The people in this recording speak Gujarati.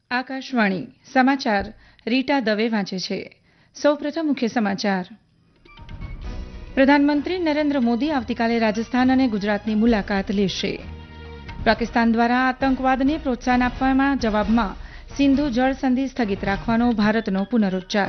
આકાશવાણી સમાચાર રીટા દવે વાંચે છે. સૌપ્રથમ મુખ્ય સમાચાર. પ્રધાનમંત્રી નરેન્દ્ર મોદી આવતીકાલે રાજસ્થાન અને ગુજરાતની મુલાકાત લેશે. પાકિસ્તાન દ્વારા આતંકવાદને પ્રોત્સાહન આપવાના જવાબમાં સિંધુ જળ સંધિ સ્થગિત રાખવાનો ભારતનો પુનરોચ્ચાર.